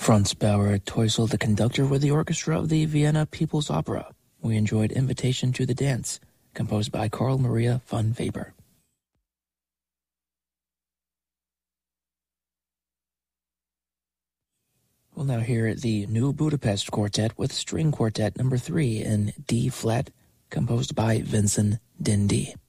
Franz Bauer Teusel, the conductor with the orchestra of the Vienna People's Opera. We enjoyed Invitation to the Dance, composed by Carl Maria von Weber. We'll now hear the New Budapest Quartet with String Quartet No. 3 in D-flat, composed by Vincent Dindy.